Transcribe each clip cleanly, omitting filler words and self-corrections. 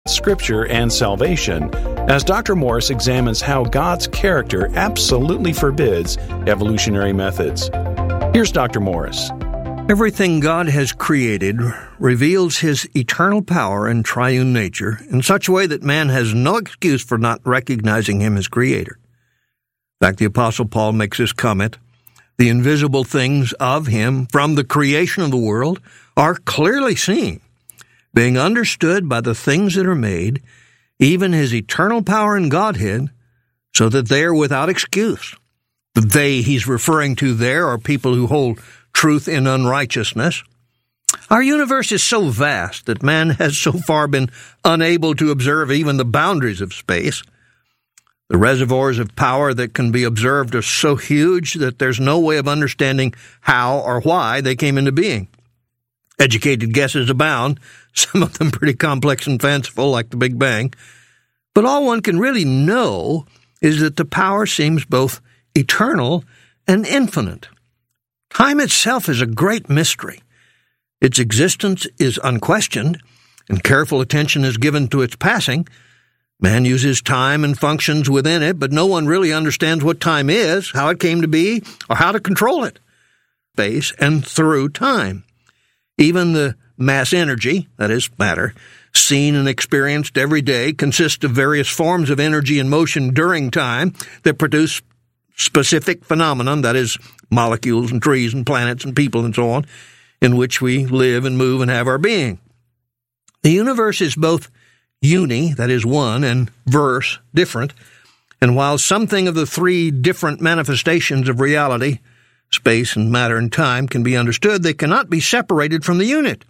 Scripture, and salvation, as Dr. Morris examines how God's character absolutely forbids evolutionary methods. Here's Dr. Morris. Everything God has created reveals His eternal power and triune nature in such a way that man has no excuse for not recognizing Him as Creator. In fact, the Apostle Paul makes this comment, "The invisible things of Him from the creation of the world are clearly seen, being understood by the things that are made, even His eternal power and Godhead, so that they are without excuse." The they he's referring to there are people who hold truth in unrighteousness. Our universe is so vast that man has so far been unable to observe even the boundaries of space. The reservoirs of power that can be observed are so huge that there's no way of understanding how or why they came into being. Educated guesses abound, some of them pretty complex and fanciful, like the Big Bang. But all one can really know is that the power seems both eternal and infinite. Time itself is a great mystery. Its existence is unquestioned, and careful attention is given to its passing. Man uses time and functions within it, but no one really understands what time is, how it came to be, or how to control it. Space and through time. Even the mass energy, that is, matter, seen and experienced every day consists of various forms of energy and motion during time that produce specific phenomenon, that is, molecules and trees and planets and people and so on, in which we live and move and have our being. The universe is both uni, that is one, and verse, different, and while something of the three different manifestations of reality, space and matter and time, can be understood, they cannot be separated from the unit.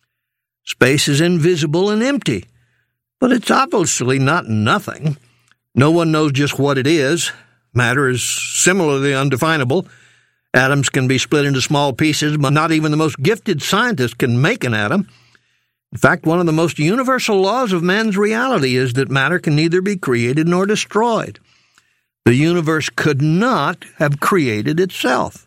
Space is invisible and empty, but it's obviously not nothing. No one knows just what it is. Matter is similarly undefinable. Atoms can be split into small pieces, but not even the most gifted scientist can make an atom. In fact, one of the most universal laws of man's reality is that matter can neither be created nor destroyed. The universe could not have created itself.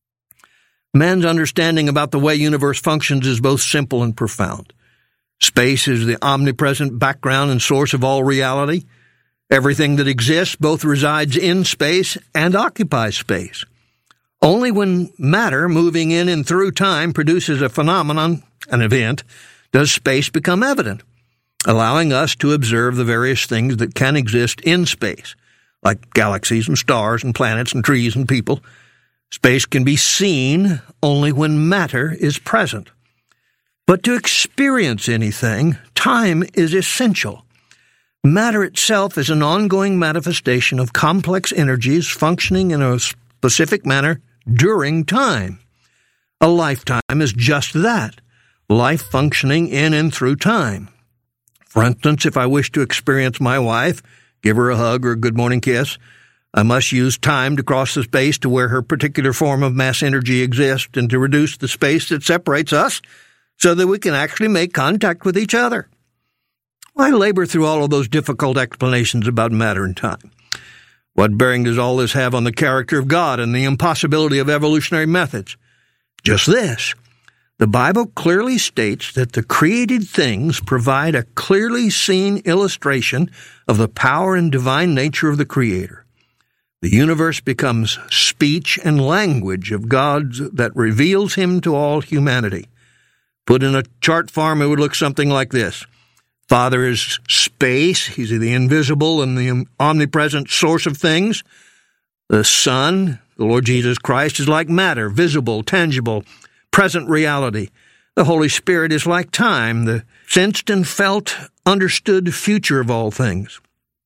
Man's understanding about the way universe functions is both simple and profound. Space is the omnipresent background and source of all reality. Everything that exists both resides in space and occupies space. Only when matter moving in and through time produces a phenomenon, an event, does space become evident, allowing us to observe the various things that can exist in space, like galaxies and stars and planets and trees and people. Space can be seen only when matter is present. But to experience anything, time is essential. Matter itself is an ongoing manifestation of complex energies functioning in a specific manner during time. A lifetime is just that, life functioning in and through time. For instance, if I wish to experience my wife, give her a hug or a good morning kiss, I must use time to cross the space to where her particular form of mass energy exists and to reduce the space that separates us so that we can actually make contact with each other. Why labor through all of those difficult explanations about matter and time? What bearing does all this have on the character of God and the impossibility of evolutionary methods? Just this. The Bible clearly states that the created things provide a clearly seen illustration of the power and divine nature of the Creator. The universe becomes speech and language of God that reveals Him to all humanity. Put in a chart form, it would look something like this. Father is space. He's the invisible and the omnipresent source of things. The Son, the Lord Jesus Christ, is like matter, visible, tangible, present reality. The Holy Spirit is like time, the sensed and felt, understood future of all things.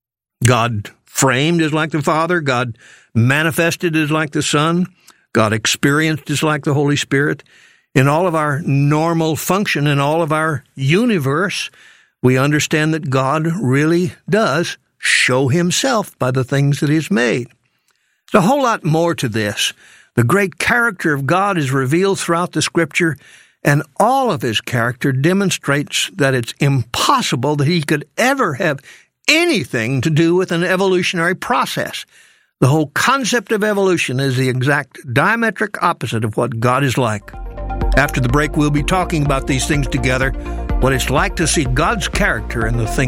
God framed is like the Father. God manifested is like the Son. God experienced is like the Holy Spirit. In all of our normal function, in all of our universe, we understand that God really does show Himself by the things that He has made. There's a whole lot more to this. The great character of God is revealed throughout the Scripture, and all of His character demonstrates that it's impossible that He could ever have anything to do with an evolutionary process. The whole concept of evolution is the exact diametric opposite of what God is like. After the break, we'll be talking about these things together, what it's like to see God's character in the things